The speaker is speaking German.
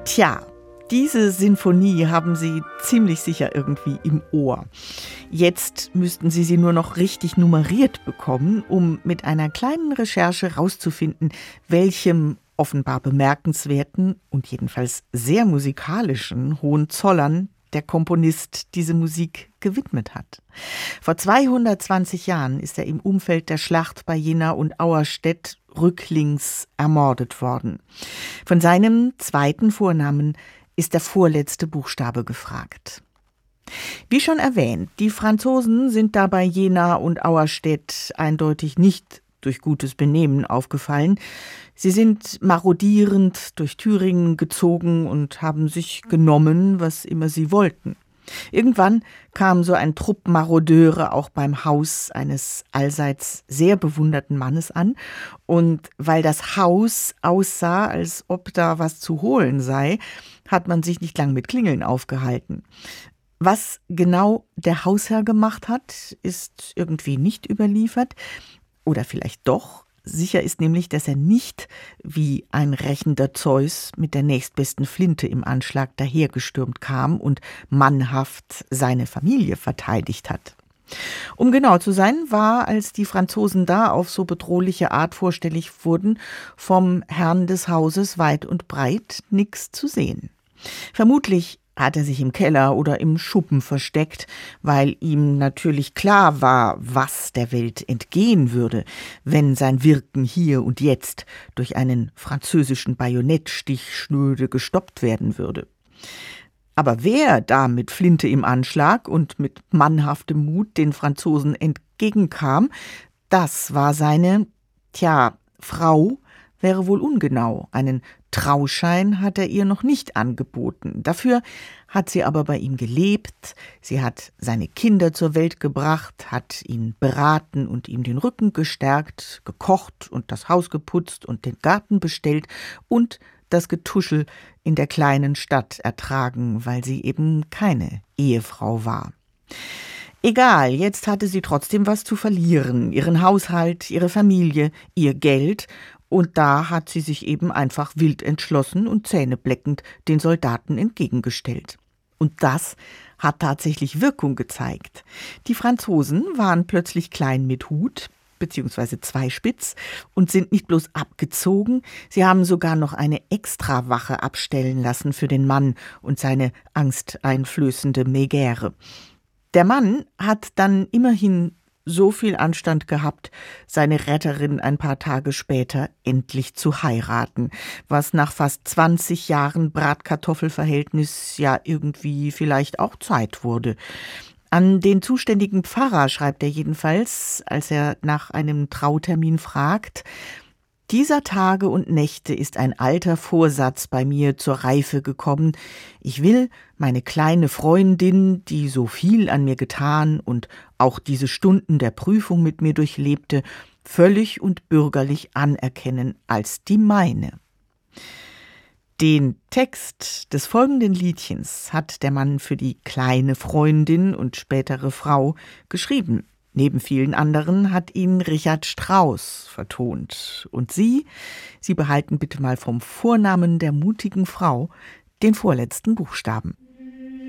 Tja, diese Sinfonie haben Sie ziemlich sicher irgendwie im Ohr. Jetzt müssten Sie sie nur noch richtig nummeriert bekommen, um mit einer kleinen Recherche rauszufinden, welchem offenbar bemerkenswerten und jedenfalls sehr musikalischen Hohenzollern der Komponist diese Musik gewidmet hat. Vor 220 Jahren ist er im Umfeld der Schlacht bei Jena und Auerstedt rücklings ermordet worden. Von seinem zweiten Vornamen ist der vorletzte Buchstabe gefragt. Wie schon erwähnt, die Franzosen sind dabei Jena und Auerstedt eindeutig nicht durch gutes Benehmen aufgefallen. Sie sind marodierend durch Thüringen gezogen und haben sich genommen, was immer sie wollten. Irgendwann kam so ein Trupp Marodeure auch beim Haus eines allseits sehr bewunderten Mannes an. Und weil das Haus aussah, als ob da was zu holen sei, hat man sich nicht lang mit Klingeln aufgehalten. Was genau der Hausherr gemacht hat, ist irgendwie nicht überliefert. Oder vielleicht doch. Sicher ist nämlich, dass er nicht wie ein rächender Zeus mit der nächstbesten Flinte im Anschlag dahergestürmt kam und mannhaft seine Familie verteidigt hat. Um genau zu sein, war, als die Franzosen da auf so bedrohliche Art vorstellig wurden, vom Herrn des Hauses weit und breit nichts zu sehen. Vermutlich hat er sich im Keller oder im Schuppen versteckt, weil ihm natürlich klar war, was der Welt entgehen würde, wenn sein Wirken hier und jetzt durch einen französischen Bajonettstich schnöde gestoppt werden würde. Aber wer da mit Flinte im Anschlag und mit mannhaftem Mut den Franzosen entgegenkam, das war seine, Frau wäre wohl ungenau. Einen Trauschein hat er ihr noch nicht angeboten. Dafür hat sie aber bei ihm gelebt, sie hat seine Kinder zur Welt gebracht, hat ihn beraten und ihm den Rücken gestärkt, gekocht und das Haus geputzt und den Garten bestellt und das Getuschel in der kleinen Stadt ertragen, weil sie eben keine Ehefrau war. Egal, jetzt hatte sie trotzdem was zu verlieren, ihren Haushalt, ihre Familie, ihr Geld. Und da hat sie sich eben einfach wild entschlossen und zähnebleckend den Soldaten entgegengestellt. Und das hat tatsächlich Wirkung gezeigt. Die Franzosen waren plötzlich klein mit Hut, beziehungsweise zweispitz, und sind nicht bloß abgezogen, sie haben sogar noch eine Extrawache abstellen lassen für den Mann und seine angsteinflößende Megäre. Der Mann hat dann immerhin so viel Anstand gehabt, seine Retterin ein paar Tage später endlich zu heiraten, was nach fast 20 Jahren Bratkartoffelverhältnis ja irgendwie vielleicht auch Zeit wurde. An den zuständigen Pfarrer schreibt er jedenfalls, als er nach einem Trautermin fragt: Dieser Tage und Nächte ist ein alter Vorsatz bei mir zur Reife gekommen. Ich will meine kleine Freundin, die so viel an mir getan und auch diese Stunden der Prüfung mit mir durchlebte, völlig und bürgerlich anerkennen als die meine. Den Text des folgenden Liedchens hat der Mann für die kleine Freundin und spätere Frau geschrieben. Neben vielen anderen hat ihn Richard Strauss vertont. Und Sie behalten bitte mal vom Vornamen der mutigen Frau den vorletzten Buchstaben.